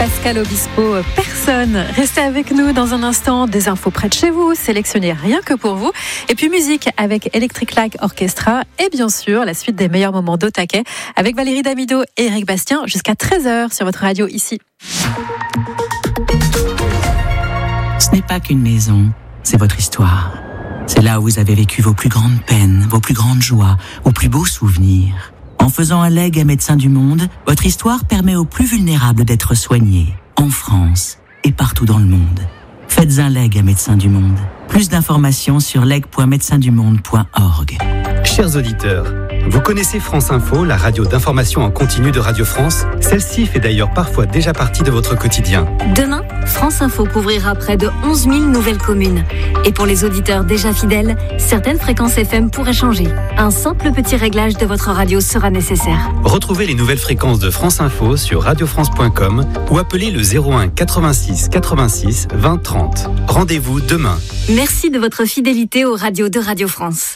Pascal Obispo, personne. Restez avec nous dans un instant. Des infos près de chez vous, sélectionnées rien que pour vous. Et puis musique avec Electric Light Orchestra. Et bien sûr, la suite des meilleurs moments d'Au-Taquet avec Valérie Damido et Eric Bastien jusqu'à 13h sur votre radio ici. Ce n'est pas qu'une maison, c'est votre histoire. C'est là où vous avez vécu vos plus grandes peines, vos plus grandes joies, vos plus beaux souvenirs. En faisant un leg à Médecins du Monde, votre histoire permet aux plus vulnérables d'être soignés, en France et partout dans le monde. Faites un leg à Médecins du Monde. Plus d'informations sur leg.médecindumonde.org. Chers auditeurs, vous connaissez France Info, la radio d'information en continu de Radio France. Celle-ci fait d'ailleurs parfois déjà partie de votre quotidien. Demain, France Info couvrira près de 11 000 nouvelles communes. Et pour les auditeurs déjà fidèles, certaines fréquences FM pourraient changer. Un simple petit réglage de votre radio sera nécessaire. Retrouvez les nouvelles fréquences de France Info sur radiofrance.com ou appelez le 01 86 86 20 30. Rendez-vous demain. Merci de votre fidélité aux radios de Radio France.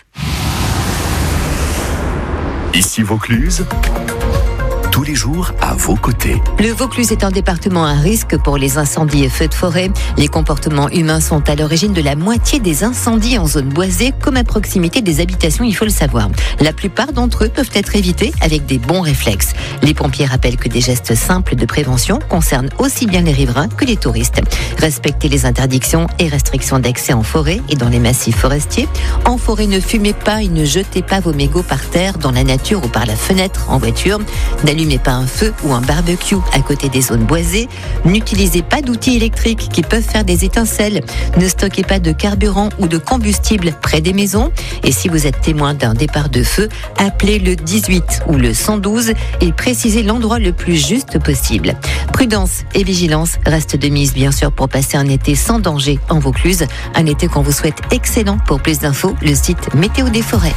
Ici Vaucluse, tous les jours à vos côtés. Le Vaucluse est un département à risque pour les incendies et feux de forêt. Les comportements humains sont à l'origine de la moitié des incendies en zone boisée, comme à proximité des habitations, il faut le savoir. La plupart d'entre eux peuvent être évités avec des bons réflexes. Les pompiers rappellent que des gestes simples de prévention concernent aussi bien les riverains que les touristes. Respectez les interdictions et restrictions d'accès en forêt et dans les massifs forestiers. En forêt, ne fumez pas et ne jetez pas vos mégots par terre, dans la nature ou par la fenêtre en voiture. N'allumez pas un feu ou un barbecue à côté des zones boisées. N'utilisez pas d'outils électriques qui peuvent faire des étincelles. Ne stockez pas de carburant ou de combustible près des maisons. Et si vous êtes témoin d'un départ de feu, appelez le 18 ou le 112 et précisez l'endroit le plus juste possible. Prudence et vigilance restent de mise, bien sûr, pour passer un été sans danger en Vaucluse. Un été qu'on vous souhaite excellent. Pour plus d'infos, le site Météo des Forêts.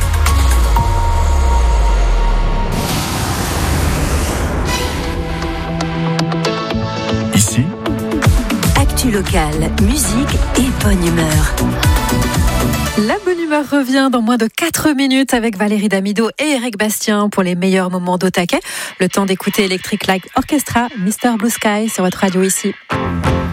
Ici, Actu locale, musique et bonne humeur. La bonne humeur revient dans moins de 4 minutes avec Valérie Damido et Eric Bastien pour les meilleurs moments d'Au-Taquet. Le temps d'écouter Electric Light Orchestra, Mr. Blue Sky sur votre radio ici.